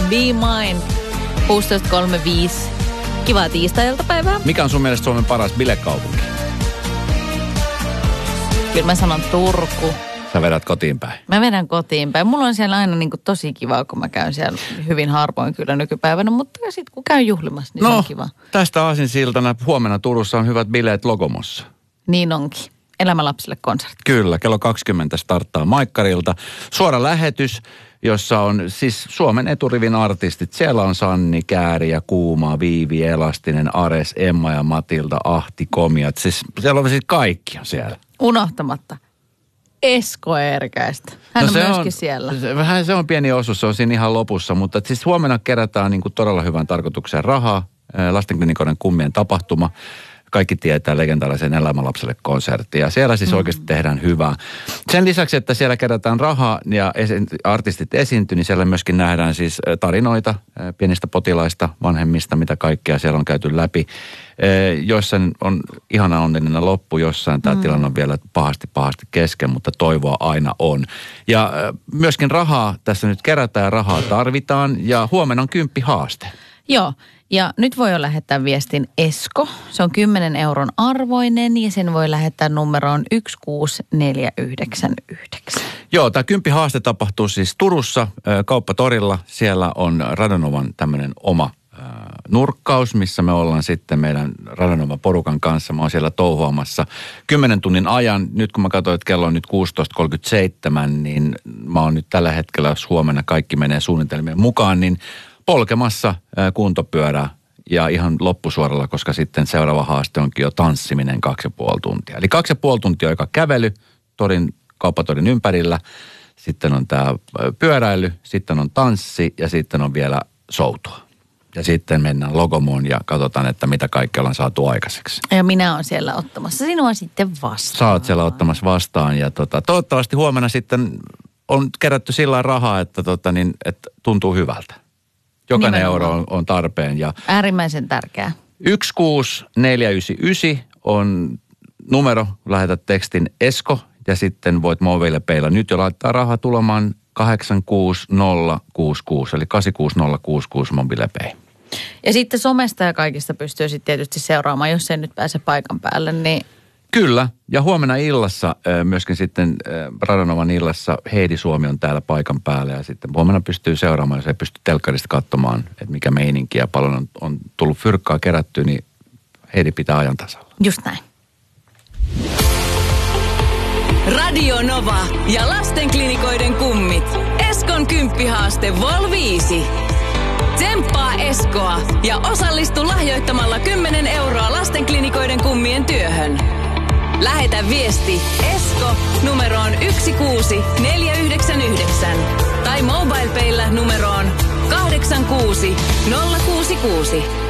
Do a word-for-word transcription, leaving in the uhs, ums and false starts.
Be Mine. kuusitoista kolmekymmentäviisi. Kivaa tiistai-iltapäivää. Mikä on sun mielestä Suomen paras bilekaupunki? Kyllä mä sanon Turku. Sä vedät kotiin päin. Mä vedän kotiin päin. Mulla on siellä aina niin kuin tosi kivaa, kun mä käyn siellä hyvin harvoin kyllä nykypäivänä, mutta sitten kun käyn juhlimassa, niin no, se on kiva. Tästä aasinsiltana huomenna Turussa on hyvät bileet Logomossa. Niin onkin. Elämälapsille konsertti. Kyllä, kello kaksikymmentä starttaa Maikkarilta. Suora lähetys, jossa on siis Suomen eturivin artistit. Siellä on Sanni, Kääriä, Kuuma, Viivi, Elastinen, Ares, Emma ja Matilda, Ahti, Komiat. Siis siellä on siis kaikki on siellä. Unohtamatta Esko Erkäistä. Hän no on myöskin on, siellä. Se, vähän se on pieni osuus, se on siinä ihan lopussa, mutta siis huomenna kerätään niin kuin todella hyvän tarkoituksen rahaa. Lastenklinikoiden kummien tapahtuma. Kaikki tietää legendaarisen Elämälapselle konsertti ja siellä siis mm. oikeasti tehdään hyvää. Sen lisäksi, että siellä kerätään rahaa ja esi- artistit esiintyy, niin siellä myöskin nähdään siis tarinoita pienistä potilaista, vanhemmista, mitä kaikkea siellä on käyty läpi. Joissain on ihana onnellinen loppu, jossain tämä mm. tilanne on vielä pahasti pahasti kesken, mutta toivoa aina on. Ja myöskin rahaa tässä nyt kerätään ja rahaa tarvitaan ja huomenna on kymppi haaste. Joo. Ja nyt voi jo lähettää viestin Esko. Se on kymmenen euron arvoinen ja sen voi lähettää numeroon yksi kuusi neljä yhdeksän yhdeksän. Joo, tämä kymppi haaste tapahtuu siis Turussa Kauppatorilla. Siellä on Radonovan tämmöinen oma äh, nurkkaus, missä me ollaan sitten meidän Radonovan porukan kanssa. Mä oon siellä touhuamassa kymmenen tunnin ajan. Nyt kun mä katsoin, että kello on nyt kuusitoista kolmekymmentäseitsemän, niin mä oon nyt tällä hetkellä, jos huomenna kaikki menee suunnitelmien mukaan, niin polkemassa kuntopyörää ja ihan loppusuoralla, koska sitten seuraava haaste onkin jo tanssiminen kaksi ja puoli tuntia. Eli kaksi ja puoli tuntia aika kävely torin, Kauppatorin ympärillä, sitten on tämä pyöräily, sitten on tanssi ja sitten on vielä soutua. Ja sitten mennään Logomoon ja katsotaan, että mitä kaikki ollaan saatu aikaiseksi. Ja minä olen siellä ottamassa sinua sitten vastaan. Sä oot siellä ottamassa vastaan ja tota, toivottavasti huomenna sitten on kerätty sillä rahaa, että, tota, niin, että tuntuu hyvältä. Jokainen euro on, on tarpeen. Ja äärimmäisen tärkeää. yksi kuusi neljä yhdeksän yhdeksän on numero, lähetät tekstin Esko ja sitten voit mobiilepeillä nyt jo laittaa rahaa tulemaan kahdeksan kuusi nolla kuusi kuusi eli kahdeksan kuusi nolla kuusi kuusi mobiilepei. Ja sitten somesta ja kaikista pystyy sitten tietysti seuraamaan, jos ei nyt pääse paikan päälle, niin kyllä, ja huomenna illassa myöskin sitten Radonovan illassa Heidi Suomi on täällä paikan päällä ja sitten huomenna pystyy seuraamaan, jos ei pysty telkkarista katsomaan, että mikä meininki ja paljon on, on tullut fyrkkaa kerättyä, niin Heidi pitää ajan tasalla. Just näin. Radio Nova ja lastenklinikoiden kummit. Eskon kymppihaaste vol viisi. Tsemppaa Eskoa ja osallistu lahjoittamalla kymmenen euroa lastenklinikoiden kummien työhön. Lähetä viesti Esko numeroon yksi kuusi neljä yhdeksän yhdeksän tai MobilePaylla numeroon kahdeksan kuusi nolla kuusi kuusi.